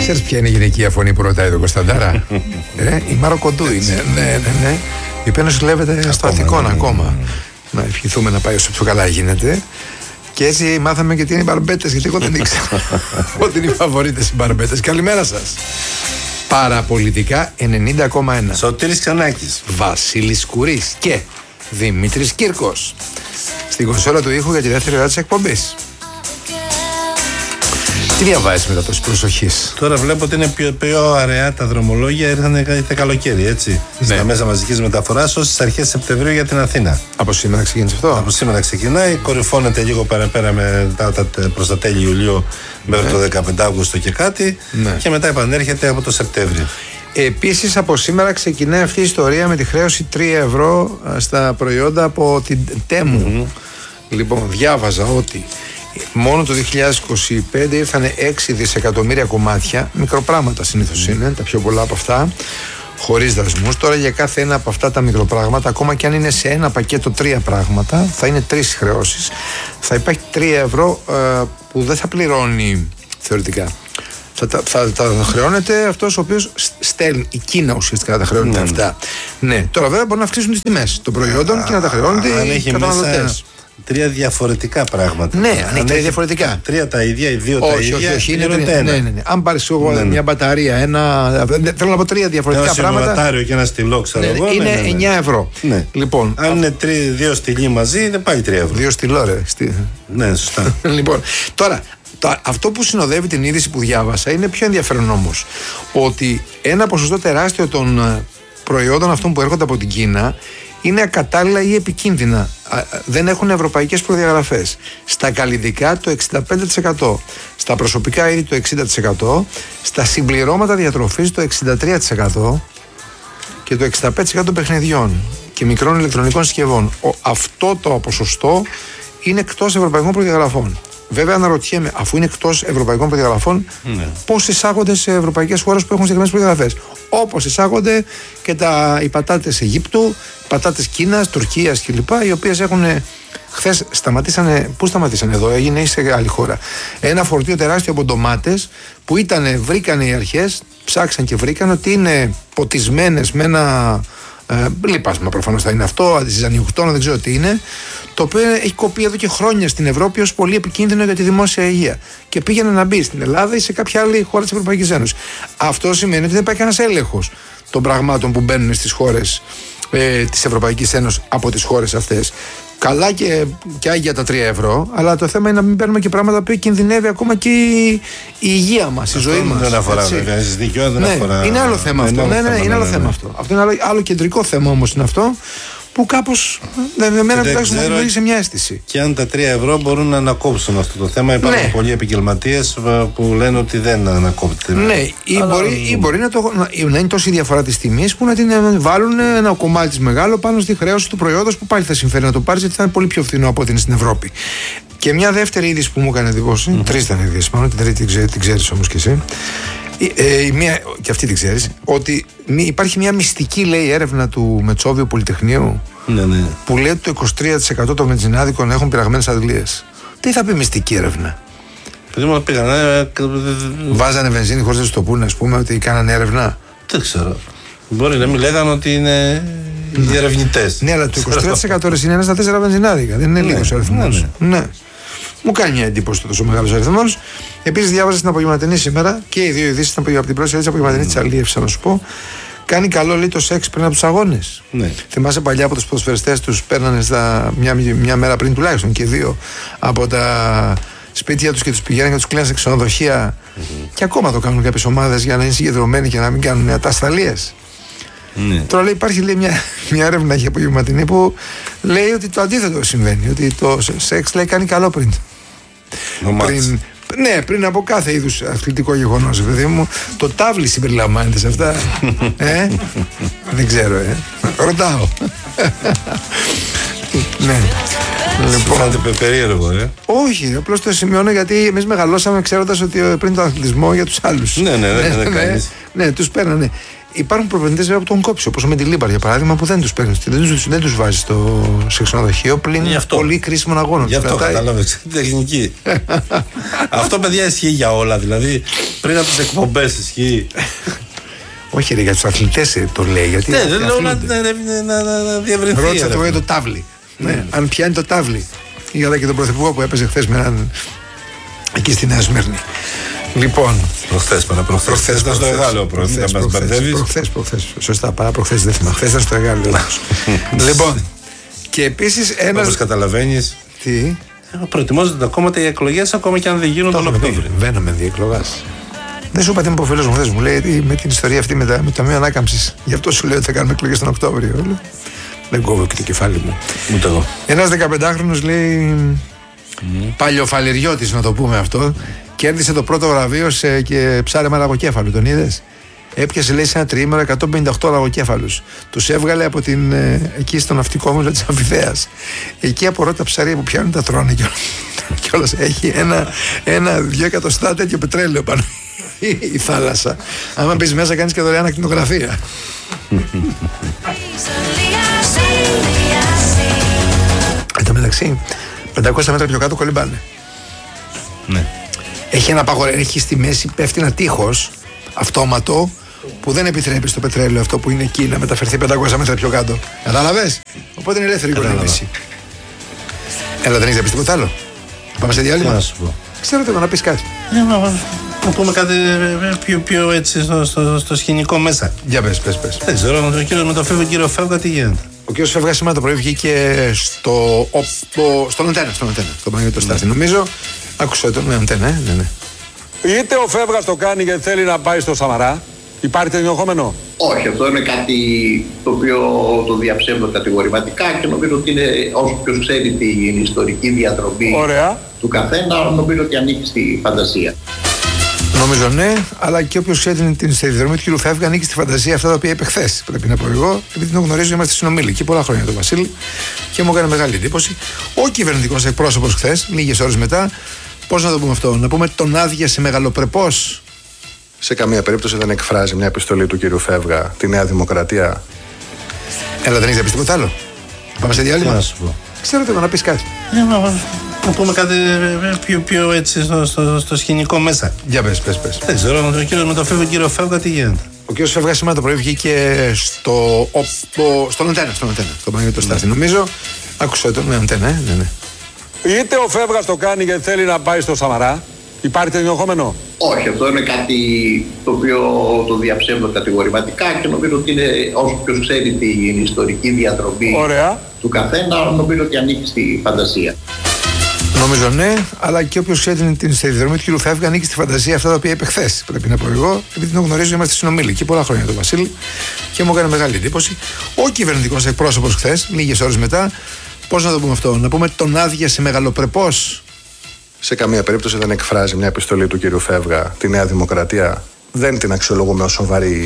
Ξέρεις ποια είναι η γυναικεία φωνή που ρωτάει τον Κωνσταντάρα? Η Μάρο Κοντού είναι. Ναι. Η οποία νοσηλεύεται στο Αθηκόν ακόμα. Να ευχηθούμε να πάει όσο πιο καλά γίνεται. Και έτσι μάθαμε και τι είναι οι μπαρμπέτες, γιατί εγώ δεν ήξερα ότι είναι οι φαβορίτες οι μπαρμπέτες. Καλημέρα σας. Παραπολιτικά 90,1. Σωτήρης Ξανάκης, Βασίλης Κουρής και Δημήτρης Κύρκος στην κονσόλα του ήχου για τη δεύτερη ώρα της εκπομπής. Τι διαβάζεις μετά τόση προσοχής? Τώρα βλέπω ότι είναι πιο αραιά τα δρομολόγια. Ήρθαν καλοκαίρι, έτσι. Ναι. Στα μέσα μαζικής μεταφοράς ως τις αρχές Σεπτεμβρίου για την Αθήνα. Από σήμερα ξεκίνησε αυτό? Από σήμερα ξεκινάει. Κορυφώνεται λίγο παραπέρα προς τα τέλη Ιουλίου μέχρι το 15 Αύγουστο και κάτι. Ναι. Και μετά επανέρχεται από το Σεπτέμβριο. Επίσης από σήμερα ξεκινάει αυτή η ιστορία με τη χρέωση 3 ευρώ στα προϊόντα από την Τέμου. Λοιπόν, διάβαζα ότι μόνο το 2025 ήρθαν 6 δισεκατομμύρια κομμάτια, μικροπράγματα συνήθως είναι, τα πιο πολλά από αυτά, χωρίς δασμούς. Τώρα για κάθε ένα από αυτά τα μικροπράγματα, ακόμα και αν είναι σε ένα πακέτο 3 πράγματα, θα είναι 3 χρεώσεις. Θα υπάρχει 3 ευρώ που δεν θα πληρώνει θεωρητικά. Θα χρεώνεται αυτός ο οποίος στέλνει. Η Κίνα ουσιαστικά τα χρεώνεται αυτά. Ναι, τώρα βέβαια μπορούν να αυξήσουν τις τιμές των προϊόντων και να τα χρεώνονται οι καταναλωτές. 3 διαφορετικά πράγματα. Ναι, αν έχει 3 διαφορετικά. 3 τα ίδια, οι 2 τα ίδια. Όχι, είναι ένα. Ναι. Αν πάρεις μια μπαταρία, θέλω να πω 3 διαφορετικά πράγματα. Ένα μπατάριο και ένα στυλό, ξέρω εγώ. Είναι 9 ευρώ. Ναι. Λοιπόν, αν είναι 2 στυλί μαζί, δεν πάει 3 ευρώ. 2 στυλό, ρε. Ναι, σωστά. Λοιπόν, τώρα, αυτό που συνοδεύει την είδηση που διάβασα είναι πιο ενδιαφέρον όμως. Ότι ένα ποσοστό τεράστιο των προϊόντων αυτών που έρχονται από την Κίνα είναι ακατάλληλα ή επικίνδυνα. Δεν έχουν ευρωπαϊκές προδιαγραφές. Στα καλλυδικά το 65%, στα προσωπικά είδη το 60%, στα συμπληρώματα διατροφής το 63% και το 65% των παιχνιδιών και μικρών ηλεκτρονικών συσκευών. Αυτό το ποσοστό είναι εκτός ευρωπαϊκών προδιαγραφών. Βέβαια, αναρωτιέμαι, αφού είναι εκτός ευρωπαϊκών προδιαγραφών, πώς εισάγονται σε ευρωπαϊκές χώρες που έχουν συγκεκριμένες προδιαγραφές. Όπως εισάγονται και οι πατάτες Αιγύπτου, οι πατάτες Κίνας, Τουρκίας κλπ. Οι οποίες έχουν. Χθες σταματήσανε. Πού σταματήσανε εδώ, έγινε ή σε άλλη χώρα? Ένα φορτίο τεράστιο από ντομάτες που βρήκανε οι αρχές, ψάξαν και βρήκαν ότι είναι ποτισμένες με ένα. Λίπασμα προφανώς θα είναι αυτό, αντιζανιοκτόνο, δεν ξέρω τι είναι, το οποίο έχει κοπεί εδώ και χρόνια στην Ευρώπη ως πολύ επικίνδυνο για τη δημόσια υγεία. Και πήγαινε να μπει στην Ελλάδα ή σε κάποια άλλη χώρα της Ευρωπαϊκής Ένωσης. Αυτό σημαίνει ότι δεν υπάρχει κανένας έλεγχος των πραγμάτων που μπαίνουν στις χώρες της Ευρωπαϊκής Ένωσης από τις χώρες αυτές. Καλά και άγια τα 3 ευρώ, αλλά το θέμα είναι να μην παίρνουμε και πράγματα που κινδυνεύει ακόμα και η υγεία μας, η ζωή μας. Δεν αφορά, βέβαια. Δεν αφορά. Είναι άλλο θέμα αυτό. Είναι άλλο θέμα αυτό. Αυτό είναι άλλο κεντρικό θέμα όμως είναι αυτό. Που κάπως εμένα τουλάχιστον μου δημιουργεί σε μια αίσθηση. Και αν τα 3 ευρώ μπορούν να ανακόψουν αυτό το θέμα, υπάρχουν πολλοί επαγγελματίες που λένε ότι δεν ανακόπτεται. Ναι, ή μπορεί να είναι τόση διαφορά της τιμής που να την βάλουν ένα κομμάτι της μεγάλο πάνω στη χρέωση του προϊόντος που πάλι θα συμφέρει να το πάρεις, γιατί θα είναι πολύ πιο φθηνό από ό,τι είναι στην Ευρώπη. Και μια δεύτερη είδηση που μου έκανε εντύπωση, 3 ήταν είδηση πάνω, την τρίτη την ξέρεις όμως κι εσύ. Και αυτή την ξέρεις, ότι υπάρχει μια μυστική, λέει, έρευνα του Μετσόβιου Πολυτεχνείου, που λέει ότι το 23% των βενζινάδικων έχουν πειραγμένες αντλίες. Τι θα πει μυστική έρευνα? Βάζανε βενζίνη χωρίς να σου το πούνε, ας πούμε, ότι κάνανε έρευνα? Δεν ξέρω. Μπορεί να μην λέγανε ότι είναι οι ερευνητές. Ναι, αλλά το 23% είναι 1 στα 4 βενζινάδικα. Δεν είναι λίγος αριθμός. Ναι. Μου κάνει μια εντύπωση τόσο μεγάλος αριθμός. Επίσης, διάβαζα στην απογευματινή σήμερα και οι δύο ειδήσεις από την πρώτη της απογευματινή της Αλίευσης, να σου πω. Κάνει καλό, λέει, το σεξ πριν από τους αγώνες. Ναι. Θυμάσαι παλιά από τους ποδοσφαιριστές τους παίρνανε μια μέρα πριν τουλάχιστον και 2 από τα σπίτια τους και τους πηγαίνανε και τους κλείνανε σε ξενοδοχεία. Και ακόμα το κάνουν κάποιες ομάδες για να είναι συγκεντρωμένοι και να μην κάνουν ατασταλίες. Ναι. Τώρα λέει, υπάρχει, λέει, μια έρευνα για απογευματινή που λέει ότι το αντίθετο συμβαίνει. Ότι το σεξ, λέει, κάνει καλό πριν. Πριν από κάθε είδους αθλητικό γεγονός, παιδί μου. Το τάβλι συμπεριλαμβάνεται σε αυτά. Δεν ξέρω, ρωτάω. Ναι. Λοιπόν, φάνηκε περίεργο, Όχι, απλώς το σημειώνω γιατί εμείς μεγαλώσαμε ξέροντας ότι πριν τον αθλητισμό για τους άλλους. Ναι, τους παίρνανε. Υπάρχουν προπονητές βέβαια που τον κόψει, όπως με τη Λίμπαρ για παράδειγμα, που δεν τους παίρνει, δεν τους βάζει σε ξενοδοχείο πλην πολύ κρίσιμων αγώνων. Γι' αυτό κατάλαβες, τεχνική. Αυτό, παιδιά, ισχύει για όλα. Δηλαδή, Πριν από τις εκπομπές ισχύει. Όχι, ρε, για τους αθλητές το λέει. Γιατί ναι, δεν λέω να διευρυνθεί. Ρώτησα το για το τάβλι. Ναι, αν πιάνει το τάβλι. Είδα και τον πρωθυπουργό που έπαιζε χθες με έναν. Εκεί στη Νέα Σμύρνη. Λοιπόν. Προχθές ήταν στο Εγάλεο πρωί. Προχθές. Σωστά, παραπροχθές δεν θυμάμαι. Χθες ήταν στο Εγάλεο. Λοιπόν. Και επίσης ένας. Όπως καταλαβαίνεις. Τι. Προετοιμάζονται τα κόμματα για εκλογές ακόμα και αν δεν γίνουν τον Οκτώβριο. Βαίνουμε διεκλογάς. Δεν σου είπα τι μου είπε ο φίλος μου χθες. Μου λέει με την ιστορία αυτή με το Ταμείο Ανάκαμψης. Γι' αυτό σου λέω ότι θα κάνουμε εκλογές τον Οκτώβριο. Δεν κόβω και το κεφάλι μου. Ούτε εγώ. Ένας 15χρονος λέει. Παλιοφαλαιριώτης, να το πούμε αυτό. Κέρδισε το πρώτο βραβείο και ψάρεμα λαγοκέφαλου. Τον είδες? Έπιασε, λέει, σε ένα τριήμερο 158 λαγοκέφαλους. Τους έβγαλε από εκεί στο ναυτικό μήλο της Αμφιθέας. Εκεί απορώ τα ψάρια που πιάνουν τα τρώνε κιόλας. Έχει ένα-δυο εκατοστά τέτοιο πετρέλαιο πάνω η θάλασσα. Άμα μπεις μέσα κάνεις και δωρεάν ακτινογραφία. Εν τω μεταξύ 500 μέτρα πιο κάτω κολυμπάνε. Ναι. Έχει στη μέση, πέφτει ένα τείχος αυτόματο που δεν επιτρέπει στο πετρέλαιο αυτό που είναι εκεί να μεταφερθεί 500 μέτρα πιο κάτω. Κατάλαβες? Οπότε είναι ελεύθερη η κολύμβηση. Έλα, δεν έχεις να πεις τίποτα άλλο? Πάμε σε διάλειμμα. Να σου πω. Ξέρω το να πεις κάτι. Να πούμε κάτι πιο έτσι στο σκηνικό μέσα. Για πες. Δεν ξέρω, με τον κύριο Φεύγα τι γίνεται. Ο κύριος Φεύγα σήμερα το πρωί βγήκε στον Αντένα, στο Παναγιώτο Στάθη. Νομίζω, άκουσα το με Αντένα, ναι. Είτε ο Φεύγας το κάνει γιατί θέλει να πάει στο Σαμαρά, υπάρχει τέτοιο ενδεχόμενο? Όχι, αυτό είναι κάτι το οποίο το διαψεύδω κατηγορηματικά και νομίζω ότι είναι, όσο ποιος ξέρει την ιστορική διαδρομή του καθένα, νομίζω ότι ανήκει στη φαντασία. Νομίζω ναι, αλλά και όποιος ξέρει την διαδρομή του κ. Φεύγα ανήκει στη φαντασία αυτά τα οποία είπε χθες. Πρέπει να πω εγώ, επειδή τον γνωρίζω, είμαστε συνομήλικοι πολλά χρόνια τον Βασίλη και μου έκανε μεγάλη εντύπωση. Ο κυβερνητικός εκπρόσωπος χθες, λίγες ώρες μετά, πώς να το πούμε αυτό, να πούμε τον άδειασε μεγαλοπρεπώς. Σε καμία περίπτωση δεν εκφράζει μια επιστολή του κ. Φεύγα τη Νέα Δημοκρατία. Έλα, δεν έχεις να πεις τίποτα άλλο? Πάμε σε διάλειμμα. Να σου πω. Ξέρω το να πεις κάτι. Να πούμε κάτι πιο έτσι στο σκηνικό μέσα. Για πες. Δεν ξέρω, με τον κύριο Φεύγα τι γίνεται. Ο κύριος Φεύγα σήμερα το πρωί βγήκε στον Αντένα, στο Παναγιώτο Στάθη. Νομίζω, άκουσα το με Αντένα, ναι. Είτε ο Φεύγας το κάνει γιατί θέλει να πάει στο Σαμαρά, υπάρχει τέτοιο ενδεχόμενο? Όχι, αυτό είναι κάτι το οποίο το διαψεύδω κατηγορηματικά και νομίζω ότι είναι, όσο ποιος ξέρει την ιστορική διαδρομή του καθένα, νομίζω ότι ανήκει στη φαντασία. Νομίζω ναι, αλλά και όποιος ξέρει την διαδρομή του κ. Φεύγα ανήκει στη φαντασία αυτά τα οποία είπε χθες. Πρέπει να πω εγώ, επειδή τον γνωρίζω, είμαστε συνομήλικοι πολλά χρόνια τον Βασίλη και μου έκανε μεγάλη εντύπωση. Ο κυβερνητικός εκπρόσωπος χθες, λίγες ώρες μετά, πώς να το πούμε αυτό, να πούμε τον άδειασε μεγαλοπρεπώς. Σε καμία περίπτωση δεν εκφράζει μια επιστολή του κ. Φεύγα τη Νέα Δημοκρατία. Δεν την αξιολογούμε ως σοβαρή